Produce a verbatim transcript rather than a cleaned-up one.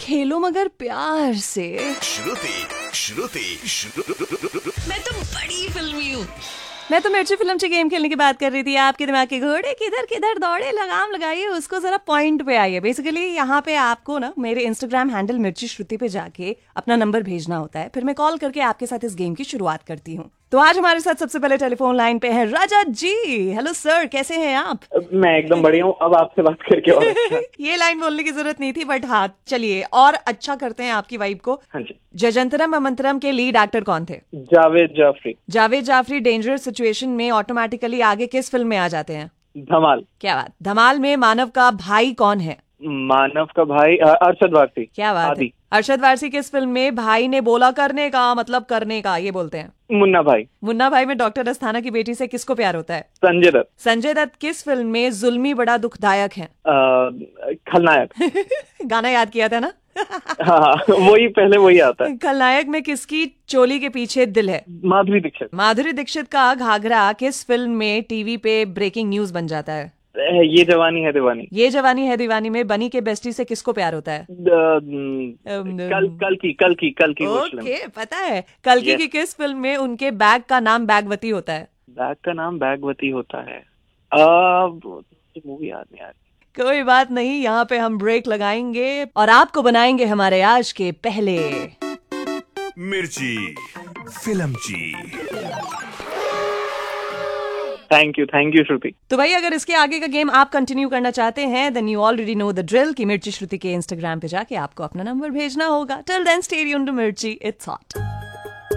खेलो मगर प्यार से। श्रुति श्रुति श्रुति मैं तो बड़ी फिल्मी हूँ। मैं तो मिर्ची फिल्म से गेम खेलने की बात कर रही थी। आपके दिमाग के घोड़े किधर किधर दौड़े, लगाम लगाइए उसको, जरा पॉइंट पे आइए। बेसिकली यहाँ पे आपको ना मेरे इंस्टाग्राम हैंडल मिर्ची श्रुति पे जाके अपना नंबर भेजना होता है, फिर मैं कॉल करके आपके साथ इस गेम की शुरुआत करती हूँ। तो आज हमारे साथ सबसे पहले टेलीफोन लाइन पे है राजा जी। हेलो सर, कैसे हैं आप? मैं एकदम बढ़िया हूँ। अब आपसे बात करके और अच्छा। ये लाइन बोलने की जरूरत नहीं थी, बट हाँ चलिए और अच्छा करते हैं आपकी वाइब को। हाँ जी। जजंतरम अमंतरम के लीड एक्टर कौन थे? जावेद जाफरी। जावेद जाफरी डेंजरस सिचुएशन में ऑटोमेटिकली आगे किस फिल्म में आ जाते हैं? धमाल। क्या बात। धमाल में मानव का भाई कौन है? मानव का भाई अ, अरशद वारसी। क्या बात है। अरशद वारसी किस फिल्म में भाई ने बोला करने का मतलब करने का ये बोलते हैं? मुन्ना भाई। मुन्ना भाई में डॉक्टर अस्थाना की बेटी से किसको प्यार होता है? संजय दत्त। संजय दत्त किस फिल्म में जुल्मी बड़ा दुखदायक है? अ, खलनायक। गाना याद किया था ना? हाँ वही पहले वही आता है। खलनायक में किसकी चोली के पीछे दिल है? माधुरी दीक्षित। माधुरी दीक्षित का घाघरा किस फिल्म में टीवी पे ब्रेकिंग न्यूज बन जाता है? ये जवानी है दीवानी। ये जवानी है दीवानी में बनी के बेस्टी से किसको प्यार होता है? कल कल की कल की कल की ओके पता है। कल की, की किस फिल्म में उनके बैग का नाम बैगवती होता है? बैग का नाम बैगवती होता है। मूवी याद नहीं आ रही। कोई बात नहीं, यहाँ पे हम ब्रेक लगाएंगे और आपको बनाएंगे हमारे आज के पहले मिर्ची फिल्म ची। थैंक यू थैंक यू श्रुति। तो भाई अगर इसके आगे का गेम आप कंटिन्यू करना चाहते हैं then you already know the drill कि मिर्ची श्रुति के इंस्टाग्राम पे जाके आपको अपना नंबर भेजना होगा। Till then stay tuned to मिर्ची, इट्स हॉट।